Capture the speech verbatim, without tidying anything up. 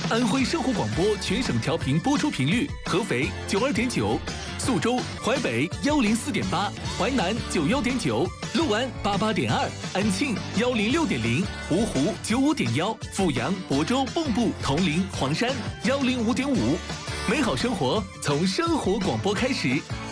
安徽生活广播全省调频播出频率：合肥九二点九，宿州、淮北幺零四点八，淮南九幺点九，六安八八点二，安庆幺零六点零，芜湖九五点幺，阜阳、亳州、蚌埠、铜陵、黄山幺零五点五。美好生活从生活广播开始，